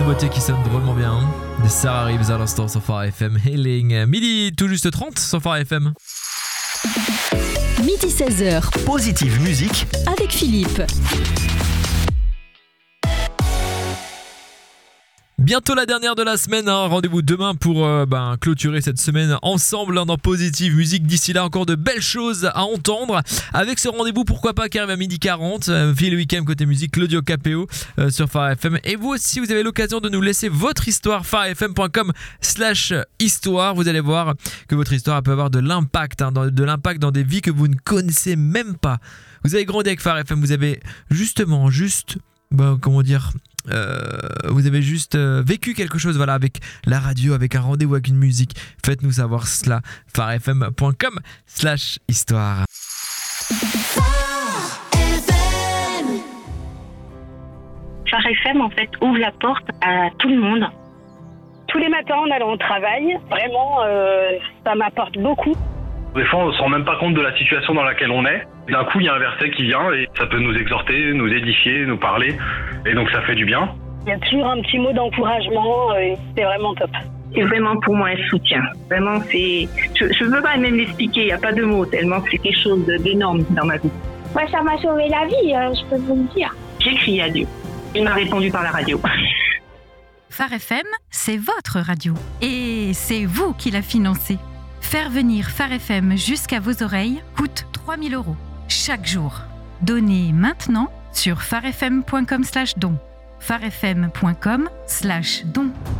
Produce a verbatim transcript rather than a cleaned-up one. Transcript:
nouveauté qui sonne drôlement bien. Des Sarah Reeves à l'instant sur Phare F M. Healing. Midi tout juste trente sur Phare F M. Midi seize heures. Positive musique avec Philippe. Bientôt la dernière de la semaine, hein. Rendez-vous demain pour euh, ben, clôturer cette semaine ensemble hein, dans Positive Musique. D'ici là, encore de belles choses à entendre. Avec ce rendez-vous, pourquoi pas, qui arrive à midi quarante. Euh, Phil Week-end côté musique, Claudio Capéo euh, sur Phare F M. Et vous aussi, vous avez l'occasion de nous laisser votre histoire, pharefm.com slash histoire. Vous allez voir que votre histoire elle peut avoir de l'impact, hein, dans, de l'impact dans des vies que vous ne connaissez même pas. Vous avez grandi avec Phare F M, vous avez justement, juste, ben, comment dire... Euh, vous avez juste euh, vécu quelque chose voilà, avec la radio, avec un rendez-vous avec une musique. Faites-nous savoir cela. pharefm.com slash histoire. Phare F M en fait ouvre la porte à tout le monde. Tous les matins en allant au travail, vraiment euh, ça m'apporte beaucoup. Des fois, on ne se rend même pas compte de la situation dans laquelle on est. D'un coup, il y a un verset qui vient et ça peut nous exhorter, nous édifier, nous parler. Et donc, ça fait du bien. Il y a toujours un petit mot d'encouragement et c'est vraiment top. C'est vraiment pour moi un soutien. Vraiment, c'est... Je ne peux pas même l'expliquer, il n'y a pas de mots, tellement c'est quelque chose d'énorme dans ma vie. Moi, ça m'a sauvé la vie, je peux vous le dire. J'ai crié à Dieu. Il m'a répondu par la radio. Phare F M, c'est votre radio. Et c'est vous qui la financez. Faire venir Phare F M jusqu'à vos oreilles coûte trois mille euros chaque jour. Donnez maintenant sur pharefm.com slash don. pharefm.com slash don.